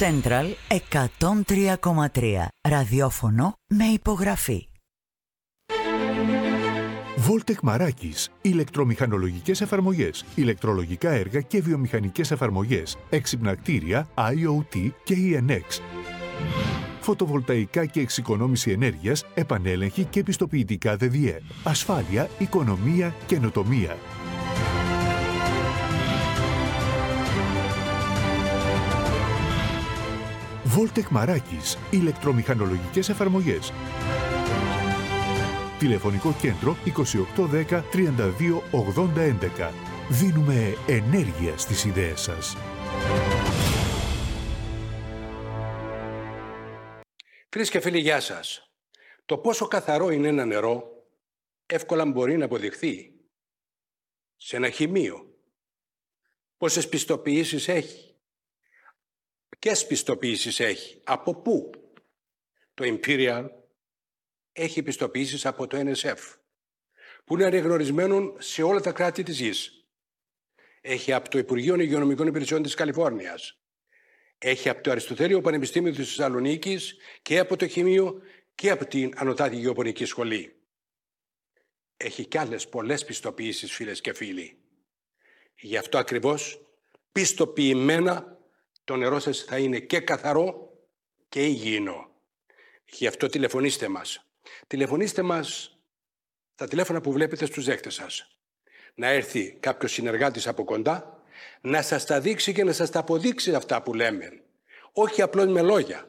Central 103,3. Ραδιόφωνο με υπογραφή. Voltec Marakis. Ηλεκτρομηχανολογικές εφαρμογές, ηλεκτρολογικά έργα και βιομηχανικές εφαρμογές, έξυπνα κτίρια, IoT και ENX. Φωτοβολταϊκά και εξοικονόμηση ενέργειας, επανέλεγχη και πιστοποιητικά ΔΔΕ. Ασφάλεια, οικονομία, καινοτομία. Voltec Marakis. Ηλεκτρομηχανολογικές εφαρμογές. Τηλεφωνικό κέντρο 2810 32 80 11. Δίνουμε ενέργεια στις ιδέες σας. Φίλες και φίλοι, γεια σας. Το πόσο καθαρό είναι ένα νερό εύκολα μπορεί να αποδειχθεί σε ένα χημείο. Πόσες πιστοποιήσεις έχει. Ποιες πιστοποιήσεις έχει. Από πού. Το Imperial έχει πιστοποιήσεις από το NSF, που είναι αναγνωρισμένο σε όλα τα κράτη της γης. Έχει από το Υπουργείο Υγειονομικών Υπηρεσιών της Καλιφόρνιας. Έχει από το Αριστοτέλειο Πανεπιστήμιο της Θεσσαλονίκης και από το Χημείο και από την Ανωτάτη Γεωπονική Σχολή. Έχει κι άλλες πολλές πιστοποιήσεις, φίλες και φίλοι. Γι' αυτό ακριβώς πιστοποιημένα το νερό σας θα είναι και καθαρό και υγιεινό. Γι' αυτό τηλεφωνήστε μας. Τηλεφωνήστε μας στα τηλέφωνα που βλέπετε στους δέχτες σας. Να έρθει κάποιος συνεργάτης από κοντά, να σας τα δείξει και να σας τα αποδείξει αυτά που λέμε. Όχι απλώς με λόγια.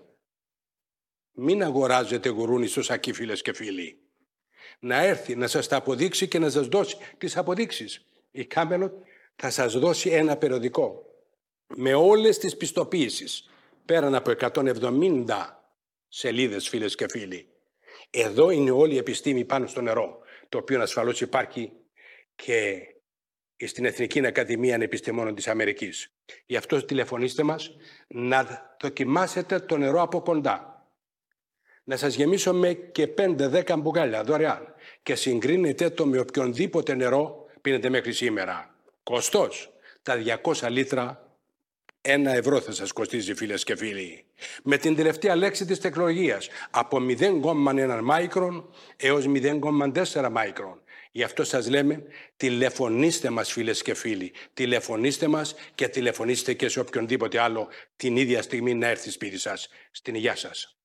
Μην αγοράζετε γουρούνι στο σακί, φίλες και φίλοι. Να έρθει να σας τα αποδείξει και να σας δώσει τις αποδείξεις. Η Camelot θα σας δώσει ένα περιοδικό με όλες τις πιστοποιήσεις, πέραν από 170 σελίδες, φίλες και φίλοι. Εδώ είναι όλη η επιστήμη πάνω στο νερό, το οποίο ασφαλώς υπάρχει και στην Εθνική Ακαδημία Επιστημόνων της Αμερικής. Γι' αυτό τηλεφωνήστε μας να δοκιμάσετε το νερό από κοντά. Να σας γεμίσουμε και 5-10 μπουκάλια δωρεάν και συγκρίνετε το με οποιονδήποτε νερό πίνετε μέχρι σήμερα. Κόστος, τα 200 λίτρα 1 ευρώ θα σας κοστίζει, φίλες και φίλοι. Με την τελευταία λέξη της τεχνολογίας, από 0,1 μάικρον έως 0,4 μάικρον. Γι' αυτό σας λέμε, τηλεφωνήστε μας, φίλες και φίλοι. Τηλεφωνήστε μας και τηλεφωνήστε και σε οποιονδήποτε άλλο την ίδια στιγμή να έρθει σπίτι σας. Στην υγεία σας.